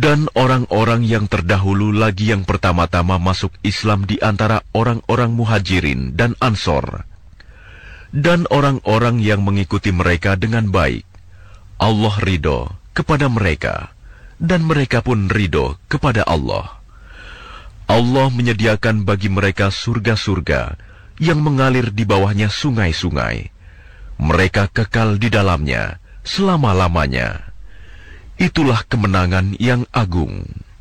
Dan orang-orang yang terdahulu lagi yang pertama-tama masuk Islam di antara orang-orang Muhajirin dan Ansor, dan orang-orang yang mengikuti mereka dengan baik, Allah ridho kepada mereka, dan mereka pun ridho kepada Allah. Allah menyediakan bagi mereka surga-surga yang mengalir di bawahnya sungai-sungai. Mereka kekal di dalamnya selama-lamanya. Itulah kemenangan yang agung.